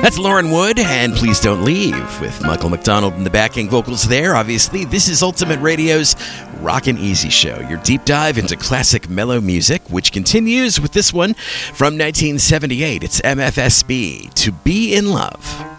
That's Lauren Wood, and Please Don't Leave, with Michael McDonald in the backing vocals there. Obviously, this is Ultimate Radio's Rockin' Easy Show, your deep dive into classic mellow music, which continues with this one from 1978. It's MFSB, To Be in Love.